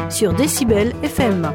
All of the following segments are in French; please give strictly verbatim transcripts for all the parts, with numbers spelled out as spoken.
sur Décibel F M.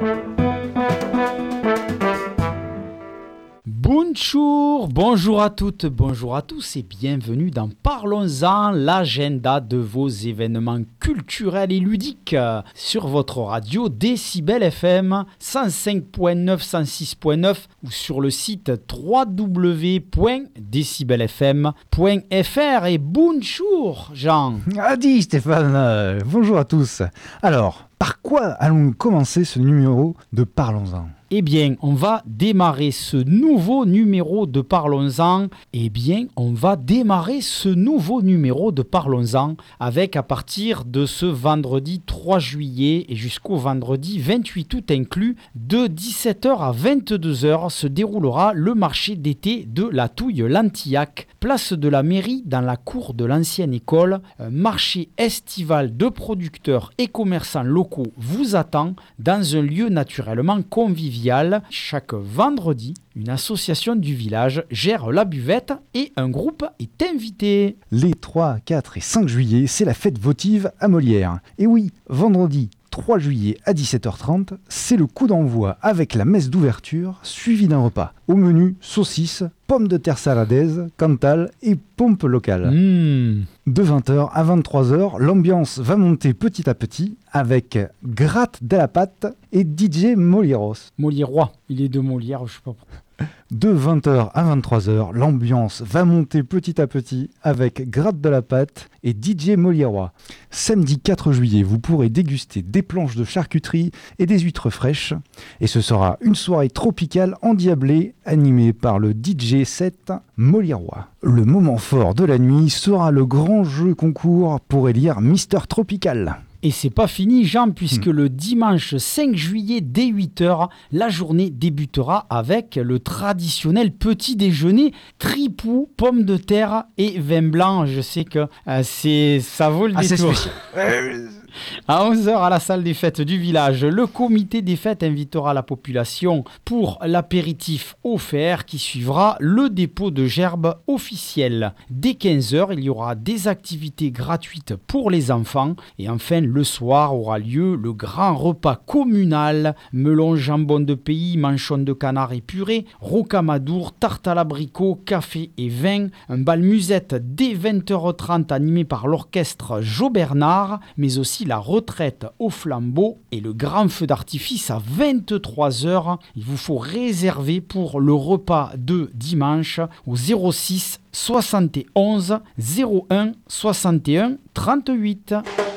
Bonjour, bonjour à toutes, bonjour à tous et bienvenue dans Parlons-en, l'agenda de vos événements culturels et ludiques sur votre radio Décibel F M cent cinq virgule neuf, cent six virgule neuf ou sur le site w w w point décibel f m point f r. Et bonjour Jean. Adi Stéphane, euh, bonjour à tous. Alors, par quoi allons-nous commencer ce numéro de Parlons-en ? Eh bien, on va démarrer ce nouveau numéro de Parlons-en. Eh bien, on va démarrer ce nouveau numéro de Parlons-en avec, à partir de ce vendredi trois juillet et jusqu'au vendredi vingt-huit août inclus, de dix-sept heures à vingt-deux heures se déroulera le marché d'été de la Touille Lantillac, place de la mairie dans la cour de l'ancienne école. Un marché estival de producteurs et commerçants locaux vous attend dans un lieu naturellement convivial. Chaque vendredi, une association du village gère la buvette et un groupe est invité. Les trois, quatre et cinq juillet, c'est la fête votive à Molière. Et oui, vendredi trois juillet à dix-sept heures trente, c'est le coup d'envoi avec la messe d'ouverture suivie d'un repas. Au menu, saucisses, pommes de terre saladaise, cantal et pompe locale. Mmh. De vingt heures à vingt-trois heures, l'ambiance va monter petit à petit avec gratte de la pâte et D J Molieros. Molierois, il est de Molière, je sais pas pourquoi. De vingt heures à vingt-trois heures, l'ambiance va monter petit à petit avec gratte de la pâte et D J Molierois. Samedi quatre juillet, vous pourrez déguster des planches de charcuterie et des huîtres fraîches. Et ce sera une soirée tropicale endiablée animée par le D J set Molierois. Le moment fort de la nuit sera le grand jeu concours pour élire Mister Tropical. Et c'est pas fini, Jean, puisque mmh. le dimanche cinq juillet dès huit heures, la journée débutera avec le traditionnel petit déjeuner tripou, pommes de terre et vin blanc. Je sais que euh, c'est ça vaut le ah, détour. C'est À onze heures à la salle des fêtes du village, le comité des fêtes invitera la population pour l'apéritif offert qui suivra le dépôt de gerbes officiel. Dès quinze heures, il y aura des activités gratuites pour les enfants. Et enfin, le soir aura lieu le grand repas communal. Melon, jambon de pays, manchon de canard épuré, rocamadour, tarte à l'abricot, café et vin. Un bal musette dès vingt heures trente animé par l'orchestre Jo Bernard, mais aussi la retraite au flambeau et le grand feu d'artifice à vingt-trois heures. Il vous faut réserver pour le repas de dimanche au zéro six soixante et onze zéro un soixante et un trente-huit.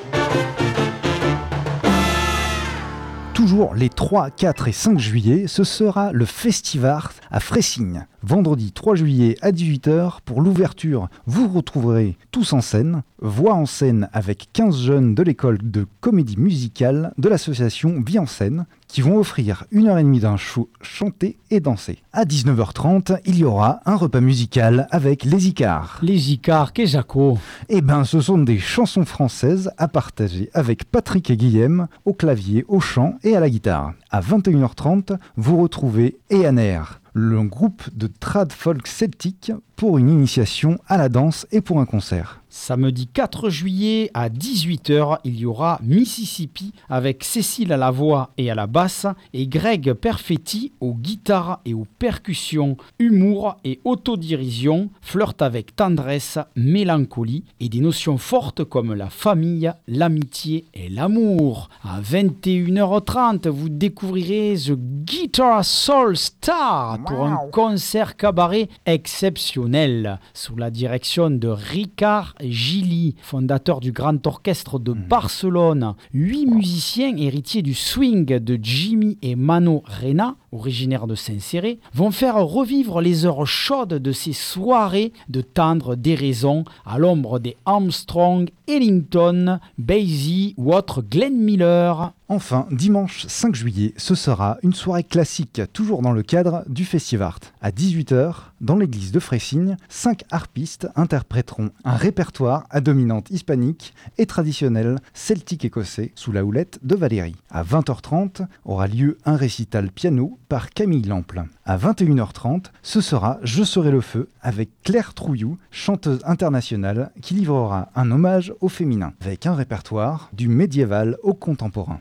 Toujours les trois, quatre et cinq juillet, ce sera le Festivart à Fressignes. Vendredi trois juillet à dix-huit heures, pour l'ouverture, vous retrouverez Tous en scène, voix en scène avec quinze jeunes de l'école de comédie musicale de l'association Vie en scène, qui vont offrir une heure et demie d'un show chanté et dansé. À dix-neuf heures trente, il y aura un repas musical avec les Icars. Les Icars, qu'est Jaco ? Eh ben, ce sont des chansons françaises à partager avec Patrick et Guillaume au clavier, au chant et à la guitare. À vingt et une heures trente, vous retrouvez Eaner, le groupe de trad folk celtique, pour une initiation à la danse et pour un concert. Samedi quatre juillet à dix-huit heures, il y aura Mississippi avec Cécile à la voix et à la basse et Greg Perfetti aux guitares et aux percussions. Humour et autodérision, flirt avec tendresse, mélancolie et des notions fortes comme la famille, l'amitié et l'amour. À vingt et une heures trente, vous découvrirez The Guitar Soul Star pour un concert cabaret exceptionnel sous la direction de Ricard Gilly, fondateur du Grand Orchestre de Barcelone. Huit musiciens héritiers du swing de Jimmy et Mano Rena, originaires de Saint-Céré, vont faire revivre les heures chaudes de ces soirées de tendre déraison à l'ombre des Armstrong, Ellington, Basie ou autres Glenn Miller. Enfin, dimanche cinq juillet, ce sera une soirée classique, toujours dans le cadre du Festivart. À dix-huit heures, dans l'église de Fressignes, cinq harpistes interpréteront un répertoire à dominante hispanique et traditionnel celtique écossais sous la houlette de Valérie. À vingt heures trente, aura lieu un récital piano par Camille Lample. À vingt et une heures trente, ce sera Je serai le feu avec Claire Trouillou, chanteuse internationale qui livrera un hommage au féminin, avec un répertoire du médiéval au contemporain.